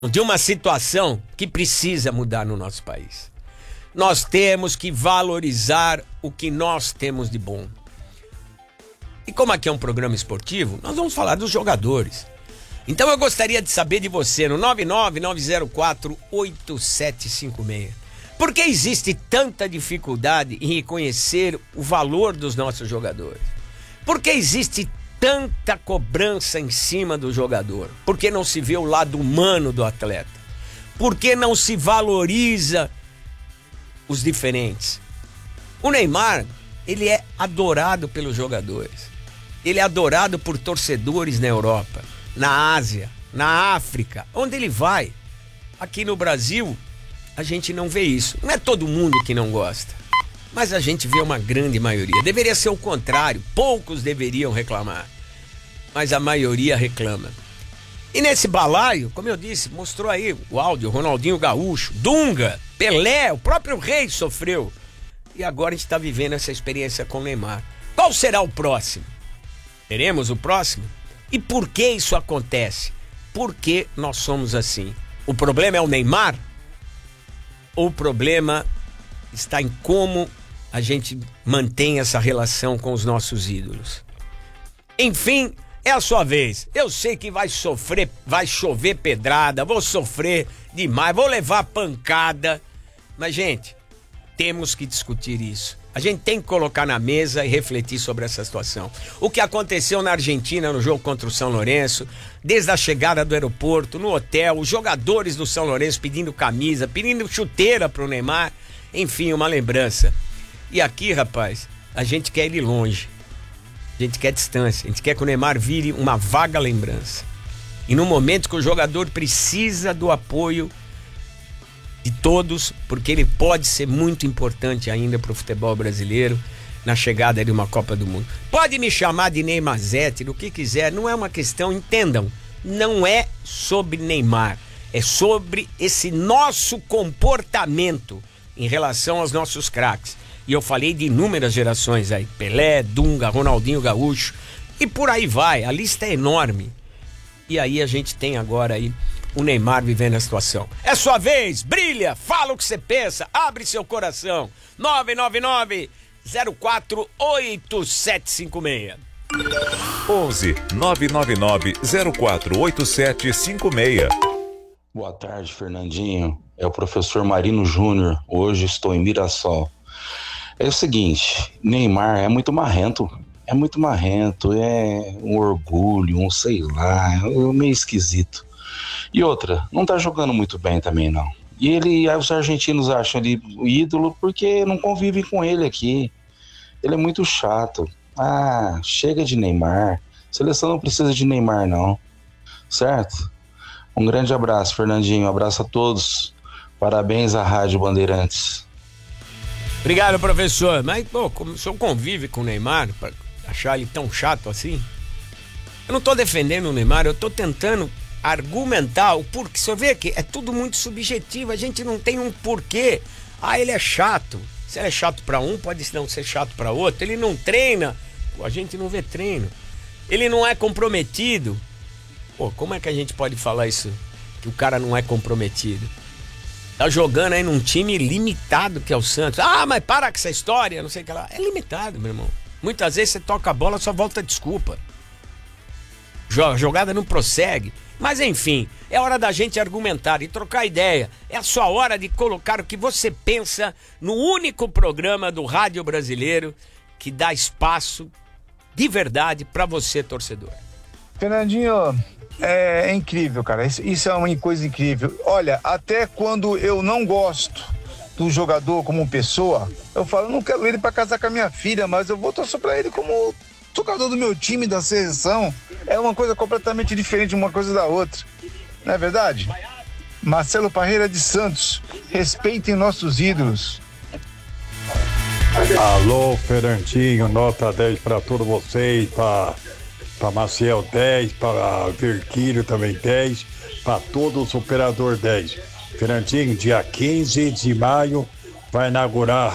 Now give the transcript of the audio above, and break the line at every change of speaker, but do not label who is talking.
de uma situação que precisa mudar no nosso país. Nós temos que valorizar o que nós temos de bom. E como aqui é um programa esportivo, nós vamos falar dos jogadores. Então eu gostaria de saber de você no 999048756. Por que existe tanta dificuldade em reconhecer o valor dos nossos jogadores? Por que existe tanta cobrança em cima do jogador? Por que não se vê o lado humano do atleta? Por que não se valoriza os diferentes? O Neymar, ele é adorado pelos jogadores. Ele é adorado por torcedores na Europa, na Ásia, na África, onde ele vai. Aqui no Brasil, a gente não vê isso. Não é todo mundo que não gosta, mas a gente vê uma grande maioria. Deveria ser o contrário, poucos deveriam reclamar, mas a maioria reclama. E nesse balaio, como eu disse, mostrou aí o áudio, Ronaldinho Gaúcho, Dunga, Pelé, o próprio Rei sofreu. E agora a gente está vivendo essa experiência com o Neymar. Qual será o próximo? Teremos o próximo? E por que isso acontece? Por que nós somos assim? O problema é o Neymar? Ou o problema está em como a gente mantém essa relação com os nossos ídolos? Enfim, é a sua vez. Eu sei que vai sofrer, vai chover pedrada, vou sofrer demais, vou levar pancada. Mas, gente, temos que discutir isso. A gente tem que colocar na mesa e refletir sobre essa situação. O que aconteceu na Argentina no jogo contra o São Lourenço, desde a chegada do aeroporto, no hotel, os jogadores do São Lourenço pedindo camisa, pedindo chuteira pro Neymar, enfim, uma lembrança. E aqui, rapaz, a gente quer ir longe. A gente quer distância, a gente quer que o Neymar vire uma vaga lembrança. E no momento que o jogador precisa do apoio de todos, porque ele pode ser muito importante ainda para o futebol brasileiro na chegada de uma Copa do Mundo. Pode me chamar de Neymarzete, do que quiser, não é uma questão, entendam, não é sobre Neymar, é sobre esse nosso comportamento em relação aos nossos craques. E eu falei de inúmeras gerações aí, Pelé, Dunga, Ronaldinho Gaúcho, e por aí vai, a lista é enorme. E aí a gente tem agora aí o Neymar vivendo a situação. É sua vez, brilha, fala o que você pensa, abre seu coração. 999-048756.
11-999-048756.
Boa tarde, Fernandinho. É o professor Marino Júnior. Hoje estou em Mirassol. É o seguinte, Neymar é muito marrento. É muito marrento, é um orgulho, um sei lá, é meio esquisito. E outra, não tá jogando muito bem também, não. E os argentinos acham ele ídolo porque não convivem com ele aqui. Ele é muito chato. Ah, chega de Neymar. Seleção não precisa de Neymar, não. Certo? Um grande abraço, Fernandinho. Um abraço a todos. Parabéns à Rádio Bandeirantes.
Obrigado, professor. Mas, pô, como o senhor convive com o Neymar, pra achar ele tão chato assim? Eu não tô defendendo o Neymar, eu tô tentando argumentar o porquê. Você vê que é tudo muito subjetivo, a gente não tem um porquê. Ah, ele é chato. Se ele é chato pra um, pode não ser chato pra outro. Ele não treina, pô, a gente não vê treino. Ele não é comprometido. Pô, como é que a gente pode falar isso? Que o cara não é comprometido. Tá jogando aí num time limitado que é o Santos. Ah, mas para com essa história, não sei o que lá. É limitado, meu irmão. Muitas vezes você toca a bola, só volta desculpa. A jogada não prossegue. Mas enfim, é hora da gente argumentar e trocar ideia. É a sua hora de colocar o que você pensa no único programa do rádio brasileiro que dá espaço de verdade para você, torcedor.
Fernandinho, é incrível, cara. Isso é uma coisa incrível. Olha, até quando eu não gosto do jogador como pessoa, eu falo, não quero ele para casar com a minha filha, mas eu vou torcer para ele como jogador do meu time, da seleção. É uma coisa completamente diferente uma coisa da outra. Não é verdade? Marcelo Parreira de Santos, respeitem nossos ídolos.
Alô, Fernandinho, nota 10 para todos vocês, para Maciel 10, para Virquílio também 10, para todo o Superador 10. Fernandinho, dia 15 de maio vai inaugurar